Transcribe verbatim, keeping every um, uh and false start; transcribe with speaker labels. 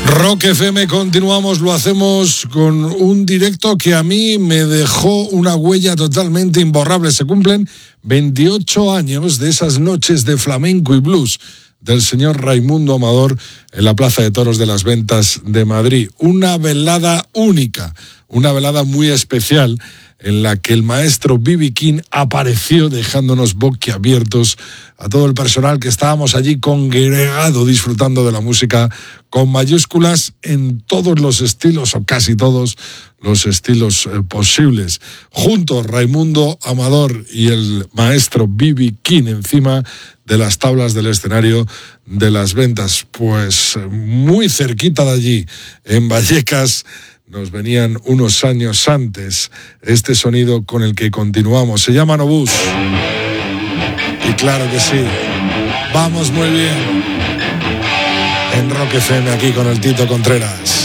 Speaker 1: Rock F M, continuamos, lo hacemos con un directo que a mí me dejó una huella totalmente imborrable. Se cumplen veintiocho años de esas noches de flamenco y blues del señor Raimundo Amador en la Plaza de Toros de las Ventas de Madrid. Una velada única, una velada muy especial en la que el maestro B B King apareció dejándonos boquiabiertos a todo el personal que estábamos allí congregado disfrutando de la música con mayúsculas en todos los estilos, o casi todos los estilos eh, posibles. Juntos Raimundo Amador y el maestro B B King encima de las tablas del escenario de las Ventas. Pues muy cerquita de allí, en Vallecas, nos venían unos años antes este sonido con el que continuamos. Se llama Nobús. Y claro que sí, vamos muy bien en Rock F M aquí con el Tito Contreras.